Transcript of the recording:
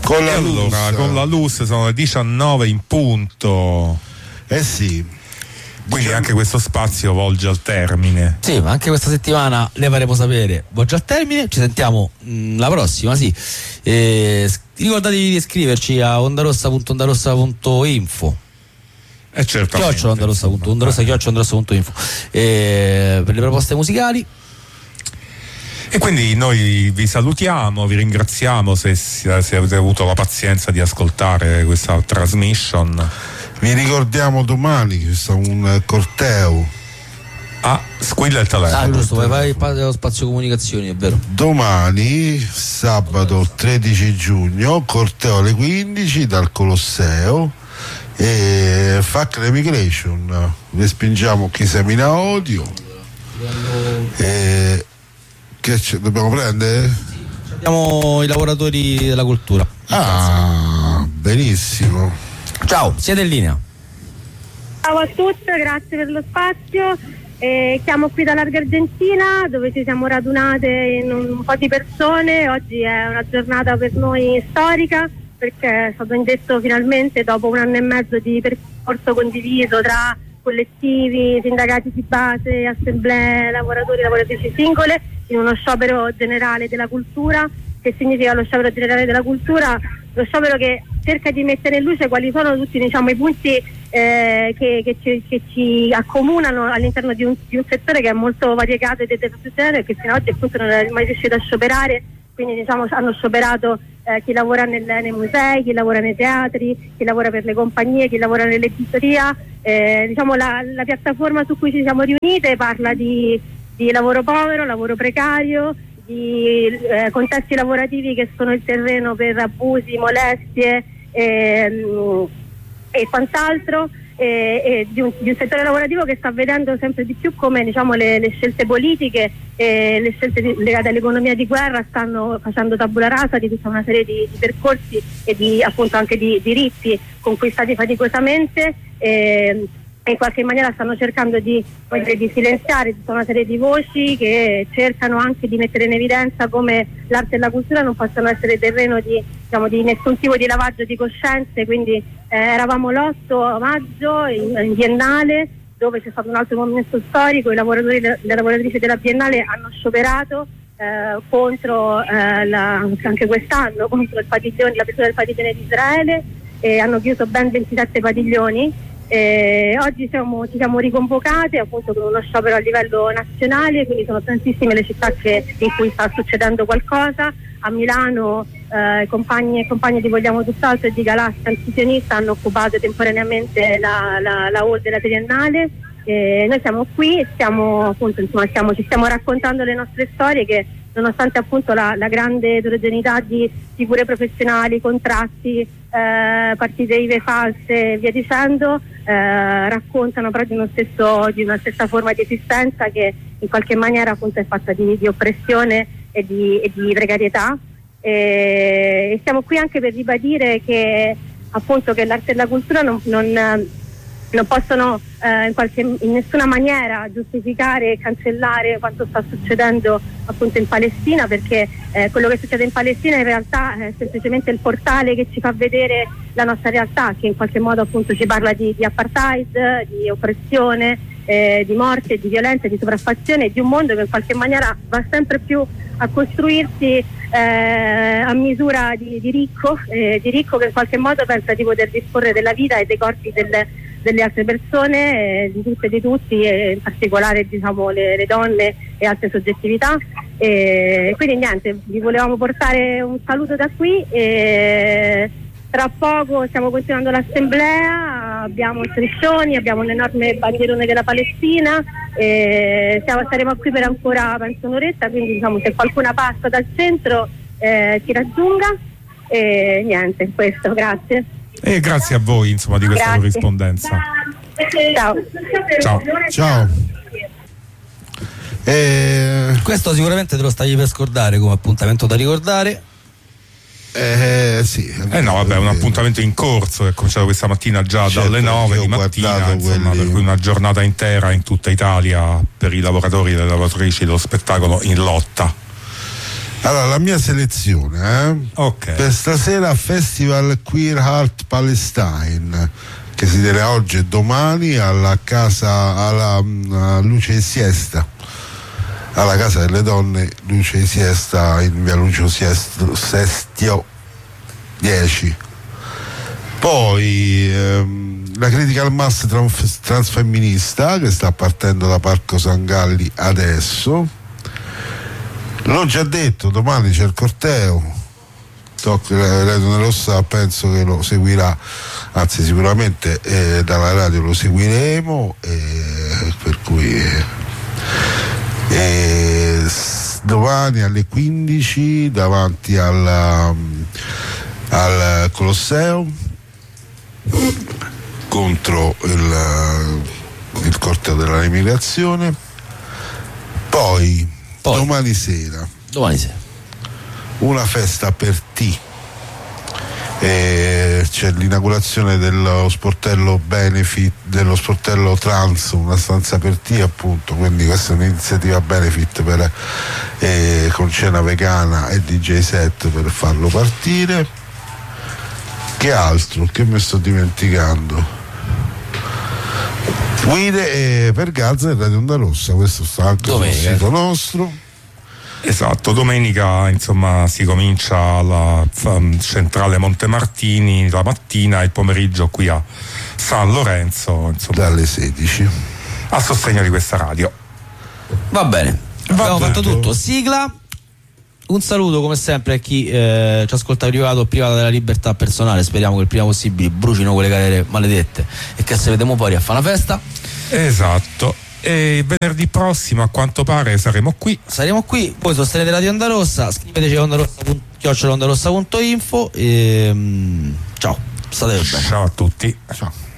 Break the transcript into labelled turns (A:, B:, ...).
A: Con la
B: allora,
A: LUS.
B: con la LUS sono le 19 in punto.
A: Sì.
B: Quindi anche questo spazio volge al termine.
C: Sì, ma anche questa settimana le faremo sapere. Volge al termine, ci sentiamo la prossima, sì. Ricordatevi di iscriverci a ondarossa.ondarossa.info.
B: Certamente.
C: Ondarossa.info per le proposte musicali.
B: E quindi noi vi salutiamo, vi ringraziamo se avete avuto la pazienza di ascoltare questa transmission.
A: Vi ricordiamo domani che c'è un corteo.
B: Squilla il telefono.
C: Giusto, vai allo spazio comunicazioni, è vero.
A: Domani, sabato 13 giugno, corteo alle 15 dal Colosseo e Fuck l'Emigration. Respingiamo chi semina odio. Che dobbiamo prendere?
C: Abbiamo i lavoratori della cultura.
A: Benissimo.
C: Ciao, siete in linea.
D: Ciao a tutti, grazie per lo spazio. Chiamo qui da Larga Argentina, dove ci siamo radunate in un po' di persone. Oggi è una giornata per noi storica, perché è stato indetto finalmente, dopo 1 anno e mezzo di percorso condiviso tra collettivi, sindacati di base, assemblee, lavoratori e lavoratrici singole, in uno sciopero generale della cultura. Che significa lo sciopero generale della cultura? Lo sciopero che cerca di mettere in luce quali sono tutti, diciamo, i punti che ci accomunano all'interno di un settore che è molto variegato ed eterogeneo e che fino ad oggi appunto non è mai riuscito a scioperare. Quindi, diciamo, hanno scioperato chi lavora nei musei, chi lavora nei teatri, chi lavora per le compagnie, chi lavora nell'editoria. Diciamo la piattaforma su cui ci siamo riunite parla di lavoro povero, lavoro precario, di contesti lavorativi che sono il terreno per abusi, molestie e quant'altro, di un settore lavorativo che sta vedendo sempre di più come, diciamo, le scelte politiche e le scelte legate all'economia di guerra stanno facendo tabula rasa di tutta una serie di percorsi e appunto anche di diritti conquistati faticosamente. In qualche maniera stanno cercando di silenziare tutta una serie di voci che cercano anche di mettere in evidenza come l'arte e la cultura non possono essere terreno di nessun tipo di lavaggio di coscienze. Quindi eravamo l'8 maggio in Biennale, dove c'è stato un altro momento storico. I lavoratori e le lavoratrici della Biennale hanno scioperato contro anche quest'anno contro l'apertura del padiglione di Israele, e hanno chiuso ben 27 padiglioni. Oggi ci siamo riconvocate appunto con uno sciopero a livello nazionale, quindi sono tantissime le città in cui sta succedendo qualcosa. A Milano compagni e compagne di Vogliamo Tutt'altro e di Galassia Antisionista hanno occupato temporaneamente la hall della Triennale. Noi siamo qui e ci stiamo raccontando le nostre storie che, nonostante appunto la grande eterogeneità di figure professionali, contratti, partite IVA false e via dicendo, raccontano però di una stessa forma di esistenza che in qualche maniera appunto è fatta di oppressione e di precarietà. E siamo qui anche per ribadire che appunto che l'arte e la cultura non possono in nessuna maniera giustificare e cancellare quanto sta succedendo appunto in Palestina, perché quello che succede in Palestina in realtà è semplicemente il portale che ci fa vedere la nostra realtà, che in qualche modo appunto ci parla di apartheid, di oppressione, di morte, di violenza, di sopraffazione, di un mondo che in qualche maniera va sempre più a costruirsi a misura di ricco che in qualche modo pensa di poter disporre della vita e dei corpi delle altre persone, di tutte e di tutti, e in particolare, diciamo, le donne e altre soggettività. Quindi niente, vi volevamo portare un saluto da qui. Tra poco stiamo continuando l'assemblea, abbiamo striscioni, abbiamo un enorme bandierone della Palestina, staremo qui per ancora penso un'oretta, quindi diciamo se qualcuno passa dal centro ci raggiunga. Niente, questo, grazie.
B: E grazie a voi, insomma, di questa corrispondenza.
A: Ciao.
C: Questo sicuramente te lo stavi per scordare come appuntamento da ricordare.
A: Sì.
B: No, vabbè, è un appuntamento in corso che è cominciato questa mattina già dalle 9 di mattina, insomma, per cui una giornata intera in tutta Italia per i lavoratori e le lavoratrici dello spettacolo in lotta.
A: Allora, la mia selezione per stasera Festival Queer Art Palestine, che si tiene oggi e domani alla Luce e Siesta, alla Casa delle Donne Luce e Siesta in via Lucio Sestio 10. Poi la Critical Mass transfemminista, che sta partendo da Parco San Galli adesso. L'ho già detto, domani c'è il corteo. Radio Rossa penso che lo seguirà, anzi sicuramente dalla radio lo seguiremo, per cui domani alle 15 davanti al Colosseo contro il corteo dell'immigrazione. Poi domani sera una festa per T, c'è l'inaugurazione dello sportello benefit, dello sportello trans, una stanza per T appunto, quindi questa è un'iniziativa benefit con cena vegana e DJ set per farlo partire. Che altro? Che mi sto dimenticando? Guide per Gaza e Radio Onda Rossa, questo sta anche sul sito nostro.
B: Esatto, domenica insomma si comincia alla centrale Montemartini la mattina e il pomeriggio qui a San Lorenzo, insomma,
A: dalle 16,
B: a sostegno di questa radio.
C: Va bene, abbiamo fatto tutto. Sigla. Un saluto come sempre a chi ci ascolta privato o privata della libertà personale. Speriamo che il prima possibile brucino quelle galere maledette e che se vediamo poi a fare una festa.
B: Esatto. E venerdì prossimo a quanto pare saremo qui.
C: Poi sostenete Radio Onda Rossa, scriveteci a ondarossa.info e ciao, state bene.
B: Ciao a tutti.
A: Ciao.